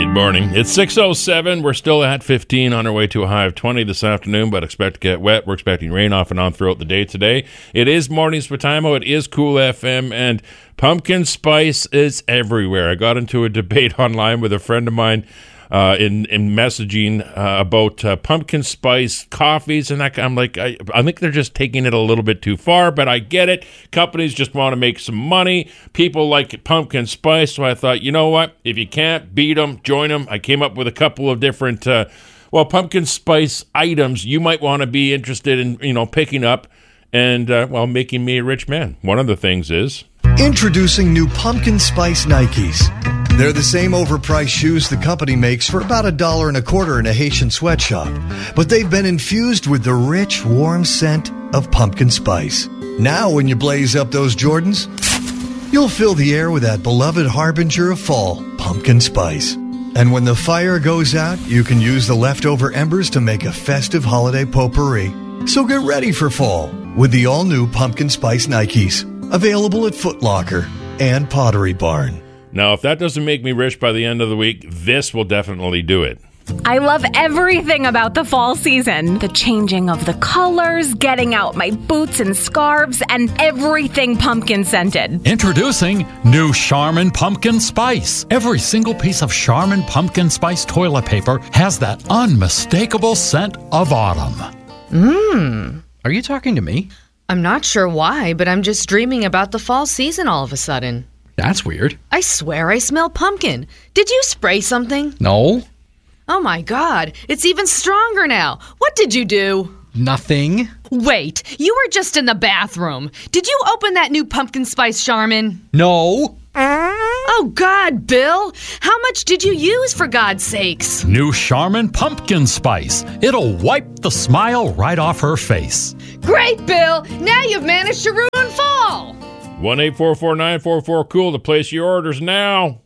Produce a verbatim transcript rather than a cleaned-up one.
Good morning. It's six oh seven. We're still at fifteen, on our way to a high of twenty this afternoon, but expect to get wet. We're expecting rain off and on throughout the day today. It is Mornings with Timo. It is Cool F M, and pumpkin spice is everywhere. I got into a debate online with a friend of mine uh, in, in messaging uh, about uh, pumpkin spice coffees, and that, I'm like, I, I think they're just taking it a little bit too far, but I get it. Companies just want to make some money. People like pumpkin spice, so I thought, you know what? If you can't beat them, join them. I came up with a couple of different, uh, well, pumpkin spice items you might want to be interested in, you know, picking up and, uh, well, making me a rich man. One of the things is... Introducing new pumpkin spice Nikes. They're the same overpriced shoes the company makes for about a dollar and a quarter in a Haitian sweatshop, but they've been infused with the rich, warm scent of pumpkin spice. Now when you blaze up those Jordans, you'll fill the air with that beloved harbinger of fall, pumpkin spice. And when the fire goes out, you can use the leftover embers to make a festive holiday potpourri. So get ready for fall with the all-new pumpkin spice Nikes. Available at Foot Locker and Pottery Barn. Now, if that doesn't make me rich by the end of the week, this will definitely do it. I love everything about the fall season. The changing of the colors, getting out my boots and scarves, and everything pumpkin scented. Introducing new Charmin Pumpkin Spice. Every single piece of Charmin Pumpkin Spice toilet paper has that unmistakable scent of autumn. Mmm. Are you talking to me? I'm not sure why, but I'm just dreaming about the fall season all of a sudden. That's weird. I swear I smell pumpkin. Did you spray something? No. Oh my God, it's even stronger now. What did you do? Nothing. Wait, you were just in the bathroom. Did you open that new pumpkin spice Charmin? No. Oh God, Bill. How much did you use, for God's sakes? New Charmin Pumpkin Spice. It'll wipe the smile right off her face. Great, Bill. Now you've managed to ruin fall. one eight four four nine four four cool to place your orders now.